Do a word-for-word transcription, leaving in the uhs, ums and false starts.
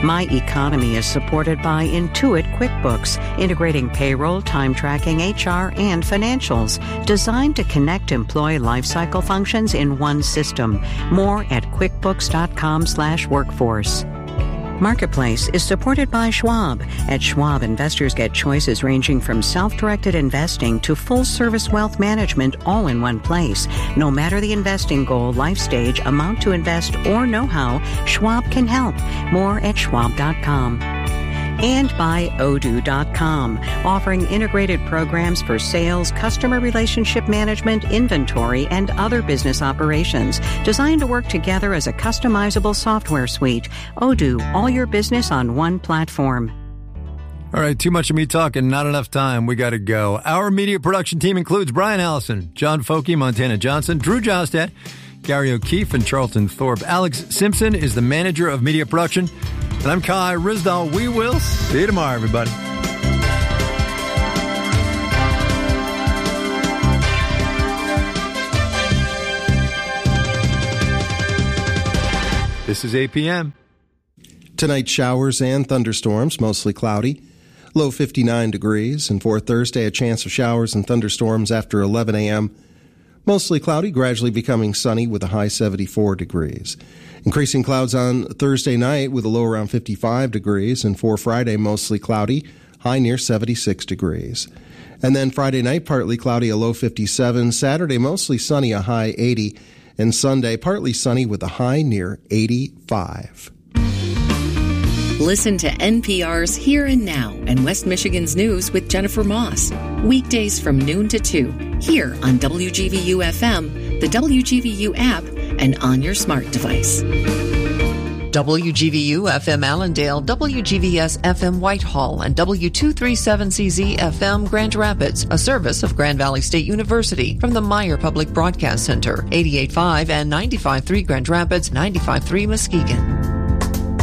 My Economy is supported by Intuit QuickBooks, integrating payroll, time tracking, H R, and financials, designed to connect employee lifecycle functions in one system. More at quickbooks.com slash workforce. Marketplace is supported by Schwab. At Schwab, investors get choices ranging from self-directed investing to full-service wealth management all in one place. No matter the investing goal, life stage, amount to invest, or know-how, Schwab can help. More at schwab dot com. And by Odoo dot com, offering integrated programs for sales, customer relationship management, inventory, and other business operations, designed to work together as a customizable software suite. Odoo, all your business on one platform. All right, too much of me talking, not enough time. We got to go. Our media production team includes Brian Allison, John Folke, Montana Johnson, Drew Jostad, Gary O'Keefe, and Charlton Thorpe. Alex Simpson is the manager of media production. And I'm Kai Rizdal. We will see you tomorrow, everybody. This is eight p.m. Tonight, showers and thunderstorms, mostly cloudy. Low fifty-nine degrees. And for Thursday, a chance of showers and thunderstorms after eleven a.m. Mostly cloudy, gradually becoming sunny with a high seventy-four degrees. Increasing clouds on Thursday night with a low around fifty-five degrees. And for Friday, mostly cloudy, high near seventy-six degrees. And then Friday night, partly cloudy, a low fifty-seven. Saturday, mostly sunny, a high eighty. And Sunday, partly sunny with a high near eighty-five. Listen to N P R's Here and Now and West Michigan's News with Jennifer Moss. Weekdays from noon to two, here on W G V U F M, the W G V U app, and on your smart device. W G V U F M Allendale, W G V S F M Whitehall, and W two thirty-seven C Z F M Grand Rapids, a service of Grand Valley State University from the Meyer Public Broadcast Center, eighty-eight point five and ninety-five point three Grand Rapids, ninety-five point three Muskegon.